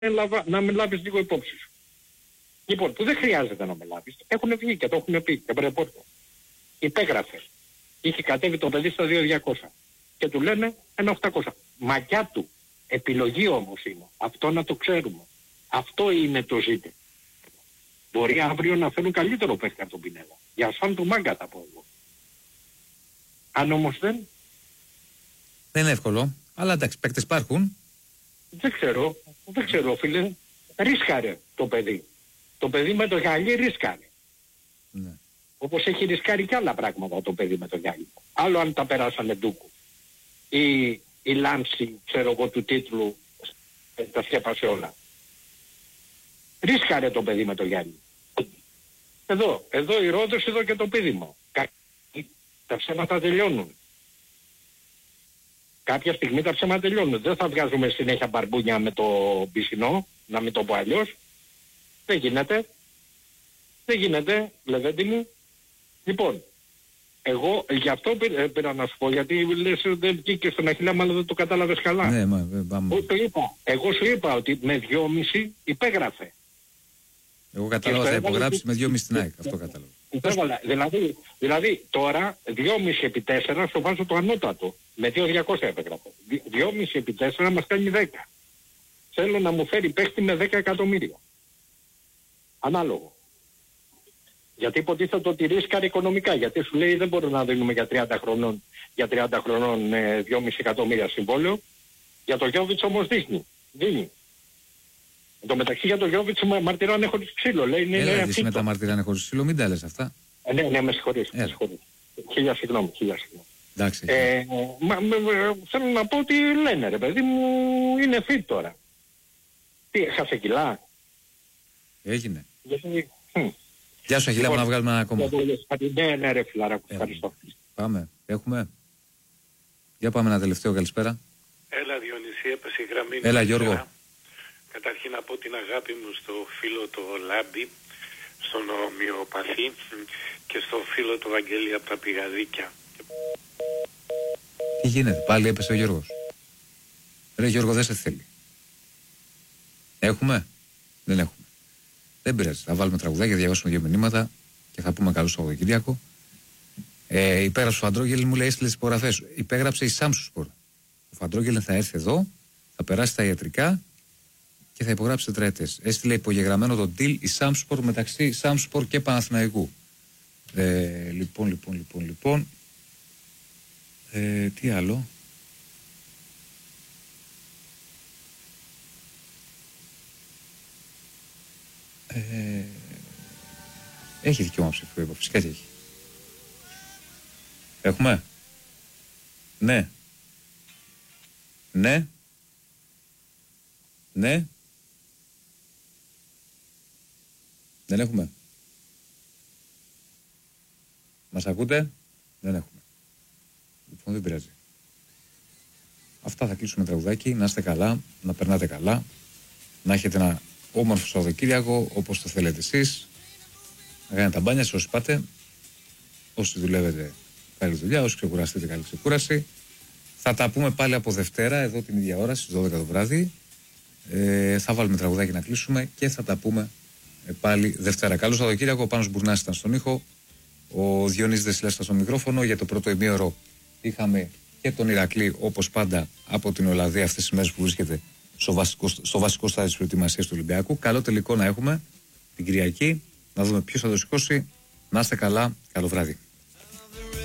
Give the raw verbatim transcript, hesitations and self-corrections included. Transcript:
να με λάβεις λίγο υπόψη σου. Λοιπόν, που δεν χρειάζεται να με λάβεις. Έχουν βγει και το έχουν πει και πρεπόρτα. Υπέγραφε. Είχε κατέβει το παιδί στα δύο χιλιάδες διακόσια. Και του λένε ένα οκτακόσια. Μακιά του. Επιλογή όμως είναι. Αυτό να το ξέρουμε. Αυτό είναι το ζήτημα. Μπορεί αύριο να φέρουν καλύτερο παίχτη από τον Πινέδα. Για σαν του Μάγκα τα πω εγώ. Αν όμως δεν... Δεν είναι εύκολο. Αλλά εντάξει, παίκτες υπάρχουν. Δεν ξέρω. Δεν ξέρω φίλε. Ρίσκαρε το παιδί. Το παιδί με το γυαλί ρίσκαρε. Ναι. Όπως έχει ρισκάρει και άλλα πράγματα το παιδί με το γυαλί. Άλλο αν τα περάσανε ντούκου. Ή η λάμψη, ξέρω εγώ, του τίτλου τα σκέπασε όλα. Ρίσκαρε το παιδί με το γυαλί. Εδώ, εδώ η Ρόδος, εδώ και το πίδημα. Τα ψέματα τελειώνουν. Κάποια στιγμή τα ψέματα τελειώνουν. Δεν θα βγάζουμε συνέχεια μπαρμπούνια με το πισινό, να μην το πω αλλιώς. Δεν γίνεται. Δεν γίνεται, Λεβέντη μου. Λοιπόν, εγώ γι' αυτό πήρα, πήρα να σου πω, γιατί λες δεν βγήκε στον Αχιλλέα, αλλά δεν το κατάλαβες καλά. Ναι, μα, πάμε. Το είπα. Εγώ σου είπα ότι με δυόμιση υπέγραφε. Εγώ κατάλαβα θα υπογράψει με δυόμιση στην ΑΕΚ, αυτό κατάλαβα. Υπέβαλα. Δηλαδή, δηλαδή τώρα δυόμιση επί τέσσερα στο βάζω το ανώτατο. Με δύο χιλιάδες διακόσια έπεγραφε. δυόμιση επί τέσσερα μας κάνει δέκα. Θέλω να μου φέρει παίχτη με δέκα εκατομμύρια. Ανάλογο. Γιατί υποτίθεται ότι ρίσκαρε οικονομικά. Γιατί σου λέει δεν μπορούμε να δίνουμε για τριάντα χρονών, για τριάντα χρονών ε, δυόμιση εκατομμύρια συμβόλαιο. Για το Γιώβιτς όμως δείχνει. Δίνει. Εν τω μεταξύ για το Γιώβιτς μαρτυράνε χωρίς ξύλο. Λέει, είναι, Έλα, είναι εσύ με τα μαρτυράνε χωρίς ξύλο, μην τα λες αυτά. Ε, ναι, ναι, με συγχωρείς. Με συγχωρείς. Χίλια συγγνώμη, χίλια συγγνώμη. Εντάξει. Ε, μα, με, θέλω να πω ότι λένε ρε παιδί μου, είναι fit τώρα. Τι, έχασε κιλά. Έγινε. Γιατί, hm. Γεια σου Αχιλλέα, λοιπόν, να βγάλουμε ένα ακόμα. Ναι, ναι ρε φιλαράκου, ευχαριστώ. Πάμε, έχουμε. Για πάμε ένα τελευταίο, καλησπέρα. Έλα Διονυσή, έπεσε η γραμμή. Έλα Γιώργο. Καταρχήν να πω την αγάπη μου στο φίλο το Λάμπη, στον ομοιοπαθή και στο φίλο το Βαγγέλη από τα πηγαδίκια. Τι γίνεται, πάλι έπεσε ο Γιώργος. Ρε Γιώργο, δεν σε θέλει. Έχουμε, δεν έχουμε. Δεν πειράζει, θα βάλουμε τραγουδάκια, διαβάσουμε δύο μηνύματα και θα πούμε καλό Σαββατοκύριακο. Ε, υπέγραψε ο Φαντρόγγελ, μου λέει έστειλε τις υπογραφές. Υπέγραψε η Σάμσουσπορ. Ο Φαντρόγγελ θα έρθει εδώ, θα περάσει τα ιατρικά και θα υπογράψει τετραετές. Έστειλε υπογεγραμμένο το deal η Σάμσουσπορ μεταξύ Σάμσουσπορ και Παναθηναϊκού. Ε, λοιπόν, λοιπόν, λοιπόν, λοιπόν. Ε, τι άλλο. Ε, έχει δικαίωμα ψηφίου, φυσικά και έχει. Έχουμε. Ναι. Ναι. Ναι. Δεν έχουμε. Μας ακούτε? Δεν έχουμε. Λοιπόν, δεν πειράζει. Αυτά, θα κλείσουμε τραγουδάκι. Να είστε καλά, να περνάτε καλά, να έχετε ένα όμορφο Σαββατοκύριακο όπως το θέλετε εσείς. Να κάνετε τα μπάνια σας όσοι πάτε. Όσοι δουλεύετε, καλή δουλειά. Όσοι ξεκουραστείτε, καλή ξεκούραση. Θα τα πούμε πάλι από Δευτέρα, εδώ την ίδια ώρα, στις δώδεκα το βράδυ. Ε, θα βάλουμε τραγουδάκι να κλείσουμε και θα τα πούμε ε, πάλι Δευτέρα. Καλό Σαββατοκύριακο. Ο Πάνος Μπουρνάς ήταν στον ήχο. Ο Διονύσης Δεσιλάς ήταν στο μικρόφωνο. Για το πρώτο ημίωρο είχαμε και τον Ηρακλή, όπως πάντα, από την Ολλανδία αυτές τις μέρες που βρίσκεται στο βασικό, στο βασικό στάδιο της προετοιμασίας του Ολυμπιακού. Καλό τελικό να έχουμε την Κυριακή. Να δούμε ποιος θα το σηκώσει. Να είστε καλά. Καλό βράδυ.